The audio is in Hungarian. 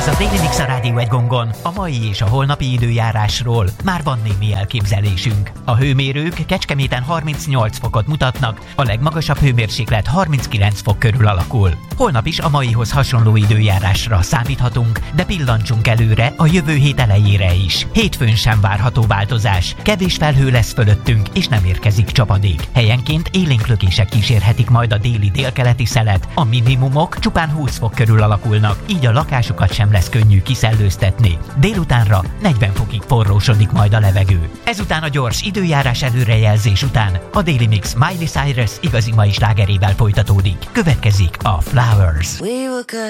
Ez a Daily Mix a Rádió Egy gongon. A mai és a holnapi időjárásról már van némi elképzelésünk. A hőmérők Kecskeméten 38 fokot mutatnak, a legmagasabb hőmérséklet 39 fok körül alakul. Holnap is a maihoz hasonló időjárásra számíthatunk, de pillancsunk előre a jövő hét elejére is. Hétfőn sem várható változás, kevés felhő lesz fölöttünk, és nem érkezik csapadék. Helyenként élénk lökések kísérhetik majd a déli délkeleti szelet, a minimumok csupán 20 fok körül alakulnak, így a lakásokat sem lesz könnyű kiszellőztetni. Délutánra 40 fokig forrósodik majd a levegő. Ezután a gyors időjárás előrejelzés után a Daily Mix Miley Cyrus igazi mai slágerével folytatódik. Következik a Flowers.